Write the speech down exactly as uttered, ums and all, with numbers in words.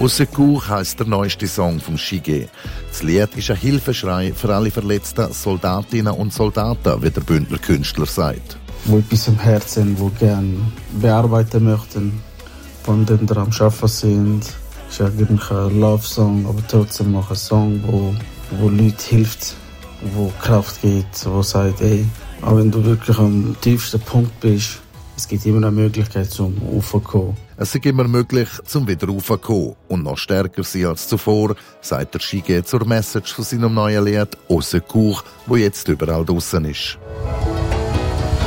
«Au Secours» heisst der neueste Song vom Shige. Das Lied ist ein Hilfeschrei für alle verletzten Soldatinnen und Soldaten, wie der Bündner Künstler sagt. Die etwas am Herzen, die gerne bearbeiten möchten, von denen die am Arbeiten sind. Es ist eigentlich ein Love-Song, aber trotzdem auch ein Song, wo, wo Leute hilft, wo Kraft gibt, wo sagt, ey, auch wenn du wirklich am tiefsten Punkt bist, es gibt immer eine Möglichkeit zum Raufkommen. Es ist immer möglich, zum wieder raufzukommen und noch stärker sein als zuvor, sagt der Shige zur Message von seinem neuen Lied «Au Secours», wo jetzt überall draussen ist.